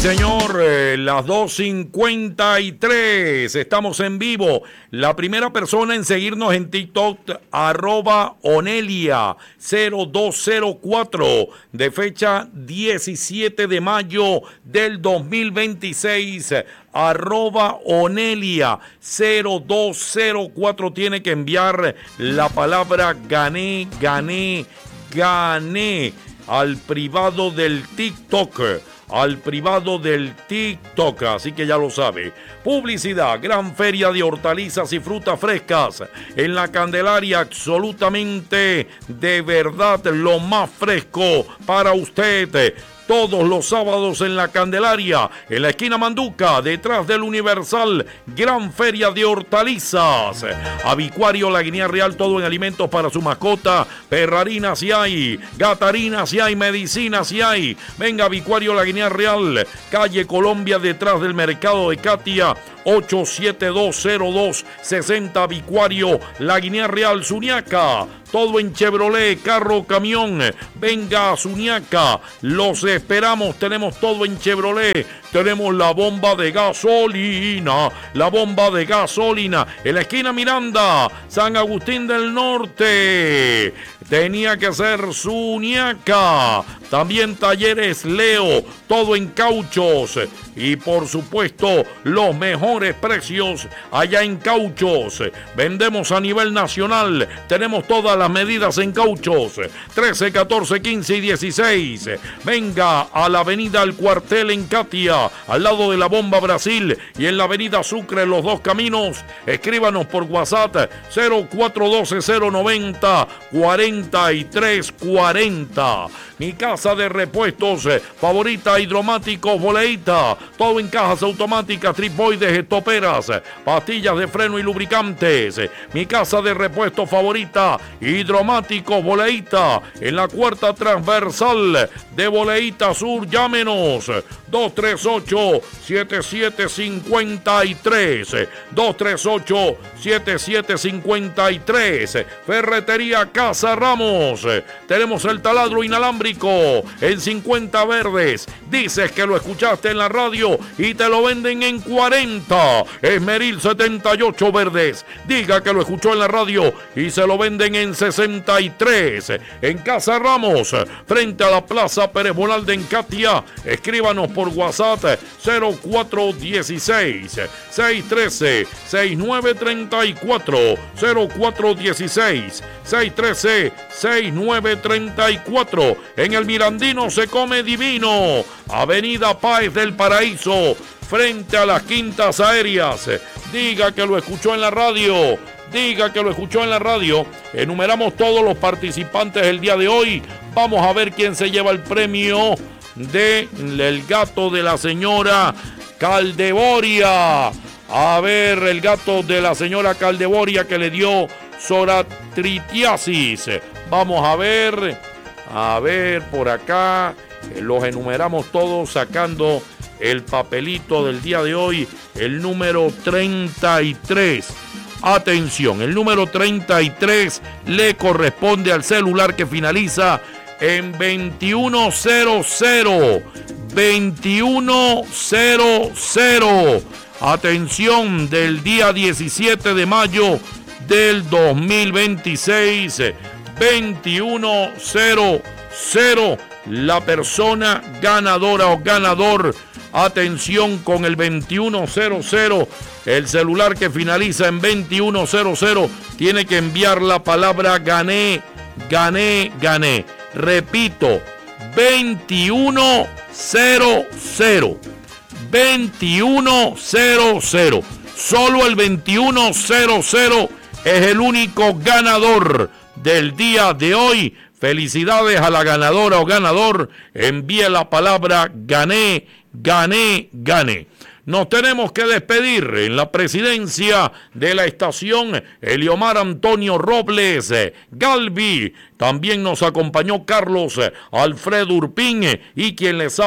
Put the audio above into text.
señor, las 2:53, estamos en vivo. La primera persona en seguirnos en TikTok, @Onelia0204, de fecha 17 de mayo del 2026, @Onelia0204, tiene que enviar la palabra gané, gané, gané al privado del TikTok. Así que ya lo sabe. Publicidad, gran feria de hortalizas y frutas frescas en la Candelaria, absolutamente de verdad lo más fresco para usted. Todos los sábados en la Candelaria, en la esquina Manduca, detrás del Universal, gran feria de hortalizas. Avicuario La Guinea Real, todo en alimentos para su mascota. Perrarinas si hay, gatarinas si hay, medicinas si hay. Venga, Avicuario La Guinea Real, calle Colombia, detrás del mercado de Katia. 8720260, Avicuario La Guinea Real, Suñaca. Todo en Chevrolet, carro, camión. Venga a Suñaca, los esperamos. Tenemos todo en Chevrolet. Tenemos la bomba de gasolina. En la esquina Miranda, San Agustín del Norte. Tenía que ser Suñaca. También Talleres Leo, todo en cauchos. Y por supuesto, los mejores precios allá en cauchos. Vendemos a nivel nacional. Tenemos todas las medidas en cauchos. 13, 14, 15 y 16. Venga a la avenida El Cuartel en Katia, al lado de la Bomba Brasil, y en la avenida Sucre, Los Dos Caminos. Escríbanos por WhatsApp 0412-090-4340. Mi casa de repuestos favorita, Hidromáticos Boleita. Todo en cajas automáticas, tripoides, estoperas, pastillas de freno y lubricantes. Mi casa de repuestos favorita, Hidromáticos Boleita. En la cuarta transversal de Boleita Sur, llámenos. 238-7753. 238-7753. Ferretería Casa Ramos. Tenemos el taladro inalámbrico en 50 verdes. Dices que lo escuchaste en la radio y te lo venden en 40. Esmeril 78 verdes. Diga que lo escuchó en la radio y se lo venden en 63. En Casa Ramos, frente a la Plaza Pérez Bonalde en Katia. Escríbanos por WhatsApp 0416-613-6934. 0416-613-6934. En el Mirandino se come divino. Avenida Páez del Paraíso, frente a las Quintas Aéreas. Diga que lo escuchó en la radio. Enumeramos todos los participantes el día de hoy. Vamos a ver quién se lleva el premio del gato de la señora Caldeboria. A ver, el gato de la señora Caldeboria que le dio soratritiasis. Vamos a ver por acá. Los enumeramos todos sacando el papelito del día de hoy. El número 33. Atención, el número 33 le corresponde al celular que finaliza en 2100. 2100. Atención, del día 17 de mayo del 2026. 2100. La persona ganadora o ganador. Atención con el 2100. El celular que finaliza en 2100 tiene que enviar la palabra gané, gané, gané. Repito, 2100. 2100. Solo el 2100 es el único ganador del día de hoy. Felicidades a la ganadora o ganador. Envíe la palabra gané, gané, gané. Nos tenemos que despedir en la presidencia de la estación Eliomar Antonio Robles Galvi. También nos acompañó Carlos Alfredo Urpín y quien les habla.